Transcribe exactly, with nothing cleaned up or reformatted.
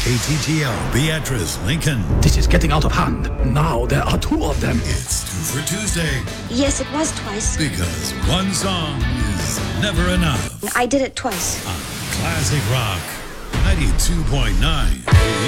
K T G L Beatrice Lincoln. This is getting out of hand. Now there are two of them. It's Two for Tuesday. Yes, it was twice. Because one song is never enough. I did it twice. On Classic Rock ninety-two point nine.